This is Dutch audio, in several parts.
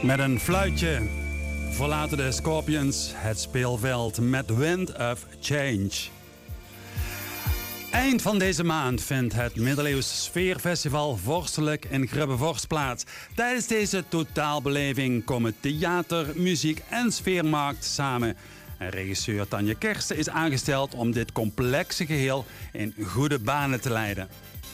Met een fluitje verlaten de Scorpions het speelveld met Wind of Change. Eind van deze maand vindt het middeleeuws sfeerfestival Vorstelijk in Grubbevorst plaats. Tijdens deze totaalbeleving komen theater, muziek en sfeermarkt samen. En regisseur Tanja Kersten is aangesteld om dit complexe geheel in goede banen te leiden.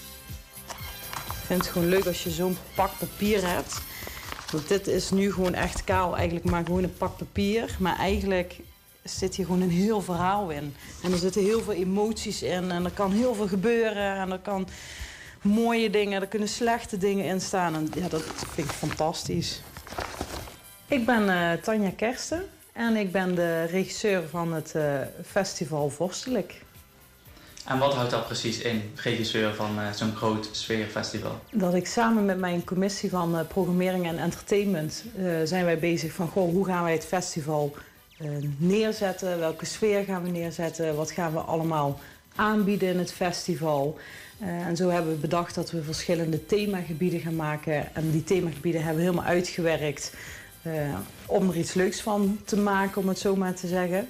Ik vind het gewoon leuk als je zo'n pak papier hebt. Want dit is nu gewoon echt kaal, eigenlijk maar gewoon een pak papier. Maar eigenlijk zit hier gewoon een heel verhaal in. En er zitten heel veel emoties in en er kan heel veel gebeuren. En er kan mooie dingen, er kunnen slechte dingen in staan. En ja, dat vind ik fantastisch. Ik ben Tanja Kersten en ik ben de regisseur van het festival Vorstelijk. En wat houdt dat precies in, regisseur van zo'n groot sfeerfestival? Dat ik samen met mijn commissie van programmering en entertainment zijn wij bezig van hoe gaan wij het festival neerzetten, welke sfeer gaan we neerzetten, wat gaan we allemaal aanbieden in het festival. En zo hebben we bedacht dat we verschillende themagebieden gaan maken. En die themagebieden hebben we helemaal uitgewerkt om er iets leuks van te maken, om het zo maar te zeggen.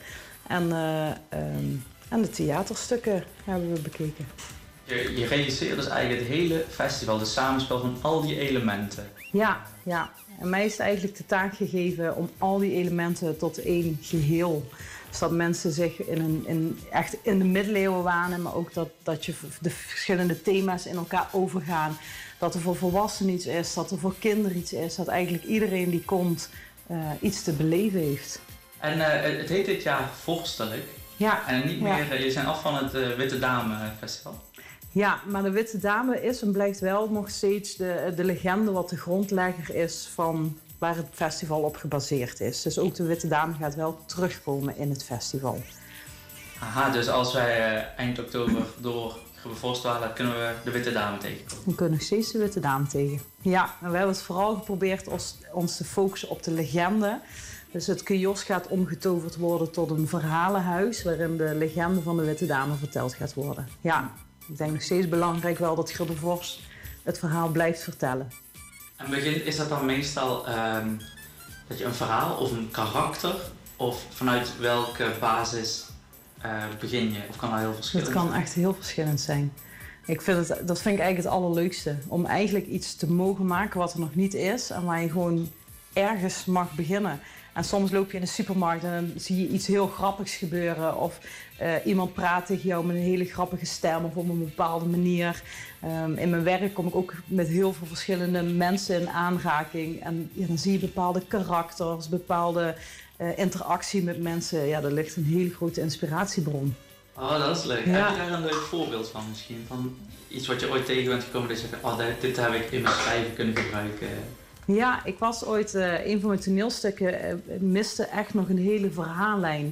En de theaterstukken hebben we bekeken. Je regisseert dus eigenlijk het hele festival, het samenspel van al die elementen. Ja. En mij is het eigenlijk de taak gegeven om al die elementen tot één geheel. Dus dat mensen zich echt in de middeleeuwen wanen, maar ook dat je de verschillende thema's in elkaar overgaan. Dat er voor volwassenen iets is, dat er voor kinderen iets is. Dat eigenlijk iedereen die komt iets te beleven heeft. En het heet dit jaar Vorstelijk. Ja. En niet meer, je zijn af van het Witte Dame Festival. Ja, maar de Witte Dame is en blijft wel nog steeds de legende wat de grondlegger is van waar het festival op gebaseerd is. Dus ook de Witte Dame gaat wel terugkomen in het festival. Aha, dus als wij eind oktober door Grubbevorst dwalen, kunnen we de Witte Dame tegenkomen? We kunnen nog steeds de Witte Dame tegen. Ja, en we hebben het vooral geprobeerd ons te focussen op de legende. Dus het kiosk gaat omgetoverd worden tot een verhalenhuis waarin de legende van de Witte Dame verteld gaat worden. Ja, ik denk nog steeds belangrijk wel dat Grubbevorst het verhaal blijft vertellen. En is dat dan meestal dat je een verhaal of een karakter of vanuit welke basis begin je? Of kan dat heel verschillend zijn? Het kan echt heel verschillend zijn. Dat vind ik eigenlijk het allerleukste. Om eigenlijk iets te mogen maken wat er nog niet is en waar je gewoon ergens mag beginnen. En soms loop je in de supermarkt en dan zie je iets heel grappigs gebeuren. Of iemand praat tegen jou met een hele grappige stem of op een bepaalde manier. In mijn werk kom ik ook met heel veel verschillende mensen in aanraking. En ja, dan zie je bepaalde karakters, bepaalde interactie met mensen. Ja, daar ligt een hele grote inspiratiebron. Oh, dat is leuk. Ja. Heb je daar een leuk voorbeeld van misschien? Van iets wat je ooit tegen bent gekomen dat je zegt, oh, dit heb ik in mijn schrijven kunnen gebruiken. Ja, ik was ooit, een van mijn toneelstukken miste echt nog een hele verhaallijn.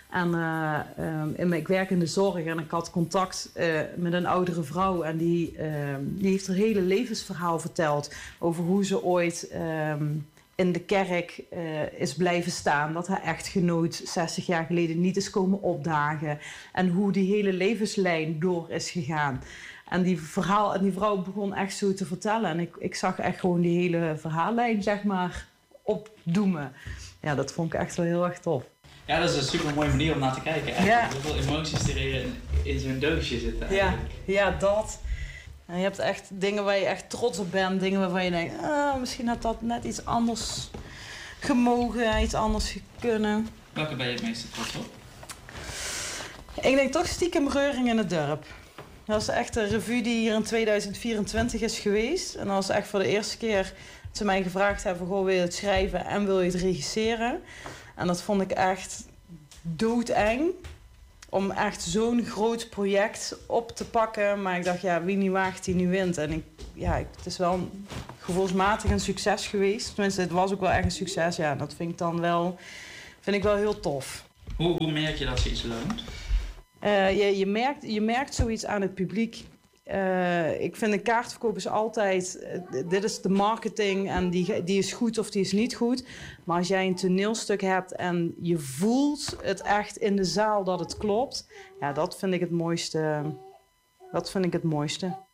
En ik werk in de zorg en ik had contact met een oudere vrouw. En die heeft haar hele levensverhaal verteld over hoe ze ooit in de kerk is blijven staan. Dat haar echtgenoot 60 jaar geleden niet is komen opdagen. En hoe die hele levenslijn door is gegaan. En die vrouw begon echt zo te vertellen. En ik zag echt gewoon die hele verhaallijn, zeg maar, opdoemen. Ja, dat vond ik echt wel heel erg tof. Ja, dat is een super mooie manier om naar te kijken. Eigenlijk. Ja. Hoeveel emoties er in zo'n doosje zitten. Ja, dat. En je hebt echt dingen waar je echt trots op bent. Dingen waarvan je denkt, misschien had dat net iets anders gemogen, iets anders kunnen. Welke ben je het meeste trots op? Ik denk toch stiekem Reuring in het dorp. Dat is echt een revue die hier in 2024 is geweest. En dat was echt voor de eerste keer dat ze mij gevraagd hebben, wil je het schrijven en wil je het regisseren? En dat vond ik echt doodeng. Om echt zo'n groot project op te pakken. Maar ik dacht, ja, wie niet waagt, die niet wint. En het is wel gevoelsmatig een succes geweest. Tenminste, het was ook wel echt een succes. Ja, dat vind ik wel heel tof. Hoe merk je dat ze iets loont? Je merkt zoiets aan het publiek. Ik vind een kaartverkoop is altijd, dit is de marketing en die is goed of die is niet goed. Maar als jij een toneelstuk hebt en je voelt het echt in de zaal dat het klopt, ja, dat vind ik het mooiste.